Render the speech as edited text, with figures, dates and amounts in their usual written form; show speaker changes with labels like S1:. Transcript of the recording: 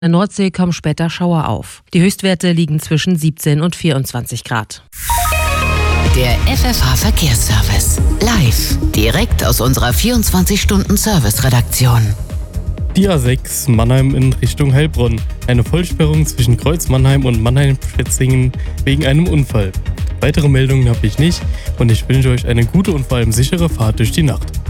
S1: der Nordsee kommen später Schauer auf. Die Höchstwerte liegen zwischen 17 und 24 Grad.
S2: Der FFH Verkehrsservice. Live. Direkt aus unserer 24-Stunden-Service-Redaktion.
S3: Die A6 Mannheim in Richtung Heilbronn. Eine Vollsperrung zwischen Kreuz Mannheim und Mannheim-Schwetzingen wegen einem Unfall. Weitere Meldungen habe ich nicht und ich wünsche euch eine gute und vor allem sichere Fahrt durch die Nacht.